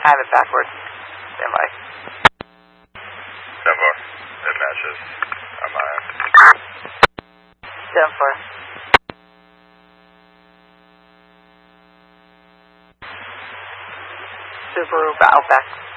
I have it backwards. Stand by. 10-4. It matches on my end. 7-4. Subaru Outback.